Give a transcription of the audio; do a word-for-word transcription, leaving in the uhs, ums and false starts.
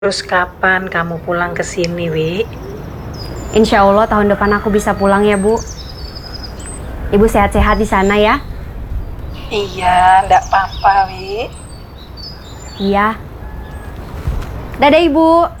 Terus kapan kamu pulang ke sini, Wi? Insya Allah tahun depan aku bisa pulang ya, Bu. Ibu sehat-sehat di sana ya? Iya, ndak apa-apa, Wi. Iya. Dadah, Ibu.